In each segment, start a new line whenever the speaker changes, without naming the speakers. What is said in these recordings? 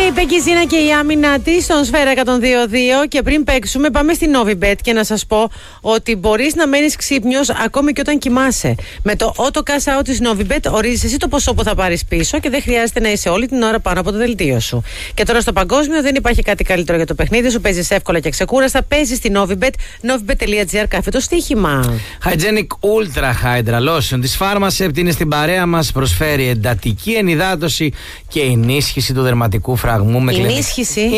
η Πεκκιζίνα και η άμυνα τη στον Σφαίρα 102.2. Και πριν παίξουμε, πάμε στην Novibet και να σας πω ότι μπορείς να μένεις ξύπνιος ακόμη και όταν κοιμάσαι. Με το Auto Cash Out της Novibet ορίζεις εσύ το ποσό που θα πάρεις πίσω και δεν χρειάζεται να είσαι όλη την ώρα πάνω από το δελτίο σου. Και τώρα στο παγκόσμιο δεν υπάρχει κάτι καλύτερο για το παιχνίδι σου. Παίζεις εύκολα και ξεκούραστα. Παίζεις στην Novibet. Novibet.gr /στοίχημα.
Hygienic Ultra Hydra Lotion της Pharmacept είναι στην παρέα μας. Προσφέρει εντατική ενυδάτωση και ενίσχυση του δερματικού φραγμού.
Ενίσχυση.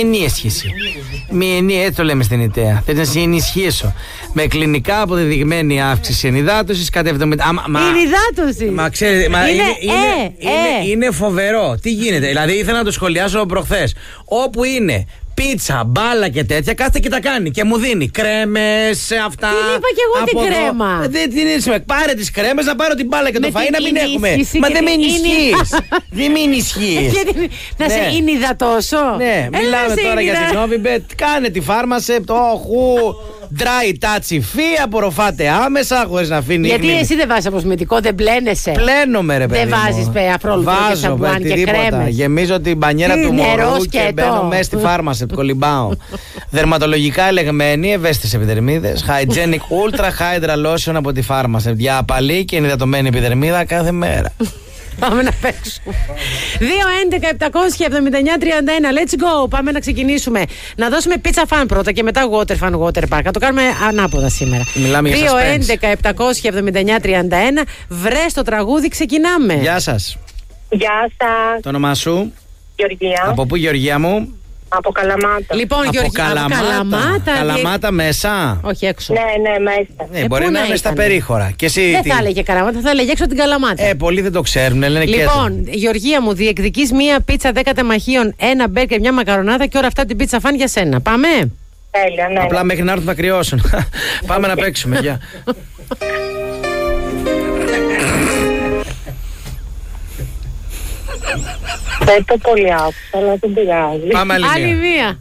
Το λέμε στην ΙΤΕΑ. Θέλει να σε ενισχύσω. Με κλινικά αποδεδειγμένη αύξηση ενυδάτωσης κατά 70%.
Ενυδάτωση.
Μα ξέρετε, είναι φοβερό. Τι γίνεται. Δηλαδή ήθελα να το σχολιάσω προχθές. Όπου είναι πίτσα, μπάλα και τέτοια, κάθεται και τα κάνει. Και μου δίνει κρέμες, αυτά.
Τι είπα και εγώ την κρέμα.
Δεν την είναι. Πάρε τις κρέμες, να πάρω την μπάλα και το φαΐ, να μην έχουμε. Μα δεν με ενισχύεις. Δεν με ενισχύεις.
Να σε ενυδατώσω.
Ναι, μιλάμε τώρα για την Novibet. Κάνε τη Pharmacept, όχου. Dry touchy fee, απορροφάτε άμεσα χωρίς να αφήνει.
Γιατί εσύ δεν βάζεις αποσμητικό, δεν πλένεσαι.
Πλένομαι, ρε παιδί.
Δεν βάζεις αφρόλουτο και σαμπουάν και κρέμες.
Γεμίζω την μπανιέρα του μωρού και μπαίνω μέσα στη Pharmacept, κολυμπάω. Δερματολογικά ελεγμένη, ευαίσθητες επιδερμίδες. Hygienic Ultra Hydra Lotion από τη Pharmacept. Για απαλή και ενυδατωμένη επιδερμίδα κάθε μέρα.
Πάμε να παίξουμε. 2-11-779-31. Let's go. Πάμε να ξεκινήσουμε. Να δώσουμε pizza fan πρώτα και μετά water fan water park. Να το κάνουμε ανάποδα σήμερα. 2-11-779-31. Βρες το τραγούδι, ξεκινάμε.
Γεια σας.
Γεια σας.
Το όνομά σου?
Γεωργία.
Από πού, Γεωργία μου?
Από Καλαμάτα.
Λοιπόν,
από
Γεωργία,
Καλαμάτα. Καλαμάτα μέσα.
Όχι έξω.
Ναι, μέσα.
Μπορεί να είναι στα περίχωρα. Και εσύ,
δεν θα έλεγε Καλαμάτα, θα έλεγε έξω την Καλαμάτα.
Πολλοί δεν το ξέρουν, λένε και
λοιπόν, Γεωργία μου, διεκδικείς μία πίτσα 10 τεμαχίων, ένα μπέργκερ, μια μακαρονάδα και όλα αυτά την πίτσα φαν για σένα. Πάμε.
Τέλεια, ναι.
Απλά μέχρι να έρθουν θα κρυώσουν. Πάμε να παίξουμε. Γεια.
Δεν το πολύ άκουσα, αλλά δεν πειράζει.
Πάμε
άλλη μία.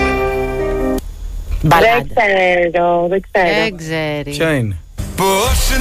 Δεν ξέρω.
Δεν ξέρει.
Ποιο είναι?